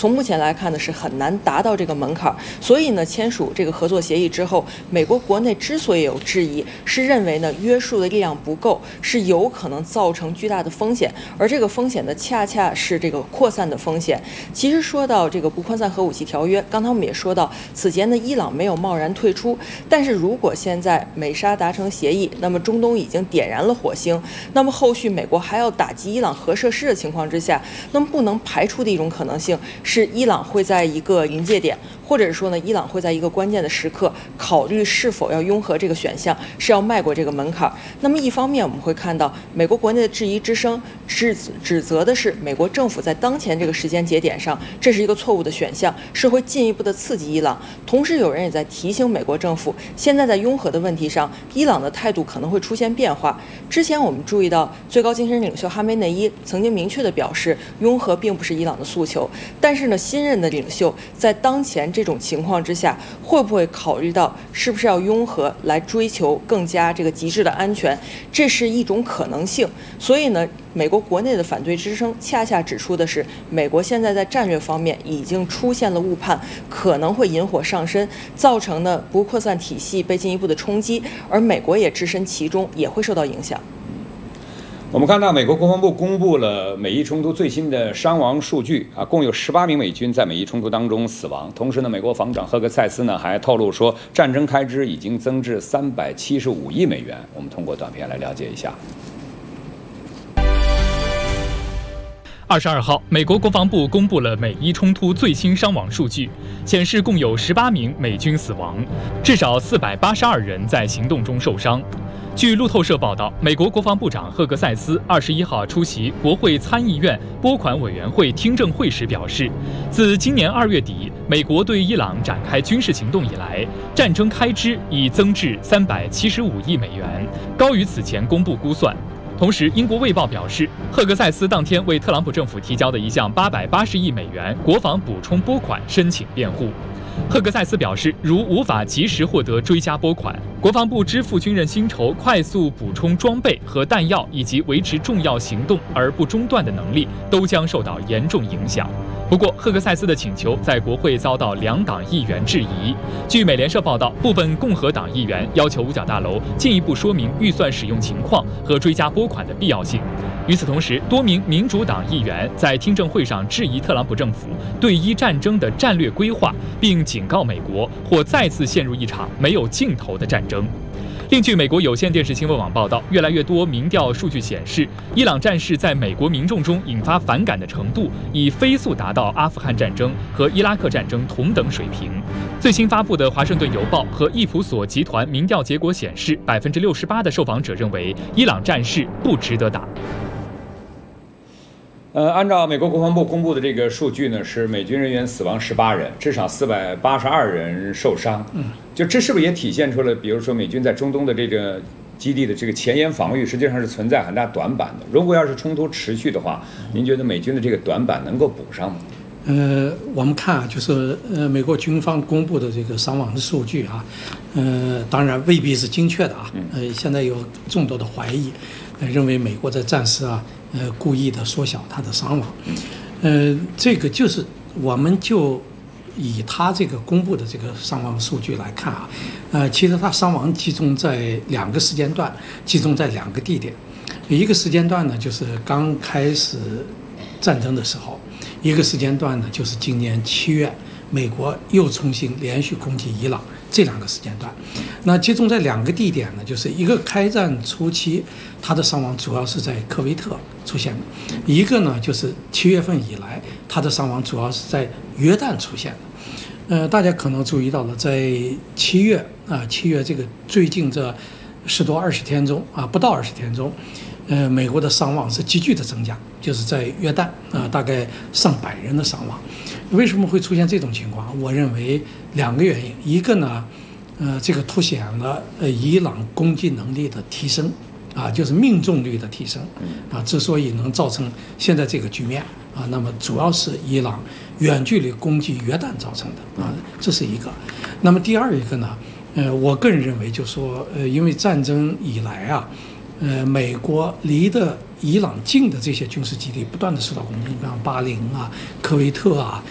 从目前来看呢，是很难达到这个门槛。所以呢，签署这个合作协议之后，美国国内之所以有质疑，是认为呢约束的力量不够，是有可能造成巨大的风险，而这个风险呢，恰恰是这个扩散的风险。其实说到这个不扩散核武器条约，刚才我们也说到，此前呢伊朗没有贸然退出，但是如果现在美沙达成协议，那么中东已经点燃了火星，那么后续美国还要打击伊朗核设施的情况之下，那么不能排除的一种可能性是伊朗会在一个临界点，或者是说呢，伊朗会在一个关键的时刻考虑是否要拥核这个选项，是要迈过这个门槛。那么一方面我们会看到美国国内的质疑之声，指责的是美国政府在当前这个时间节点上，这是一个错误的选项，是会进一步的刺激伊朗。同时有人也在提醒美国政府，现在在拥核的问题上，伊朗的态度可能会出现变化。之前我们注意到，最高精神领袖哈梅内伊曾经明确地表示，拥核并不是伊朗的诉求。但是呢，新任的领袖在当前这种情况之下，会不会考虑到是不是要拥核来追求更加这个极致的安全？这是一种可能性。所以呢，美国国内的反对之声恰恰指出的是，美国现在在战略方面已经出现了误判，可能会引火上身，造成呢不扩散体系被进一步的冲击，而美国也置身其中，也会受到影响。 我们看到美国国防部公布了美伊冲突最新的伤亡数据啊，共有18名美军在美伊冲突当中死亡。同时呢，美国防长赫克塞斯呢还透露说，战争开支已经增至375亿美元。我们通过短片来了解一下。 22号，美国国防部公布了美伊冲突最新伤亡数据，显示共有18名美军死亡，至少482人在行动中受伤。据路透社报道，美国国防部长赫克塞斯21号出席国会参议院拨款委员会听证会时表示，自今年2月底美国对伊朗展开军事行动以来，战争开支已增至375亿美元，高于此前公布估算。同时，英国《卫报》表示，赫克塞斯当天为特朗普政府提交的一项880亿美元国防补充拨款申请辩护。赫克塞斯表示，如无法及时获得追加拨款，国防部支付军人薪酬、快速补充装备和弹药以及维持重要行动而不中断的能力都将受到严重影响。不过，赫克塞斯的请求在国会遭到2党议员质疑。据美联社报道，部分共和党议员要求五角大楼进一步说明预算使用情况和追加拨款的必要性。与此同时，多名民主党议员在听证会上质疑特朗普政府对伊战争的战略规划，并警告美国或再次陷入一场没有尽头的战争。另据美国有线电视新闻网报道，越来越多民调数据显示，伊朗战事在美国民众中引发反感的程度已飞速达到阿富汗战争和伊拉克战争同等水平。最新发布的《华盛顿邮报》和易普索集团民调结果显示，68%的受访者认为伊朗战事不值得打。 按照美国国防部公布的这个数据呢，是美军人员死亡18人，至少482人受伤。就这是不是也体现出了，比如说美军在中东的这个基地的这个前沿防御，实际上是存在很大短板的？如果要是冲突持续的话，您觉得美军的这个短板能够补上吗？ 我们看啊，就是美国军方公布的这个伤亡的数据啊，当然未必是精确的啊。现在有众多的怀疑，认为美国在战时啊，故意的缩小他的伤亡。这个就是我们就以他这个公布的这个伤亡数据来看啊，其实他伤亡集中在2个时间段，集中在2个地点。一个时间段呢，就是刚开始战争的时候。一个时间段呢，就是今年7月，美国又重新连续攻击伊朗，这2个时间段。那集中在2个地点呢，就是一个开战初期，它的伤亡主要是在科威特出现的；一个呢，就是7月份以来，它的伤亡主要是在约旦出现的。大家可能注意到了，在7月这个最近这10多20天中啊，不到20天中。美国的伤亡是急剧的增加，就是在约旦大概上百人的伤亡。为什么会出现这种情况？我认为2个原因，一个呢，这个凸显了伊朗攻击能力的提升啊，就是命中率的提升啊，之所以能造成现在这个局面啊，那么主要是伊朗远距离攻击约旦造成的啊，这是一个。那么第二一个呢，我个人认为就说因为战争以来啊。美国离得伊朗近的这些军事基地不断的受到攻击，比方巴林啊、科威特啊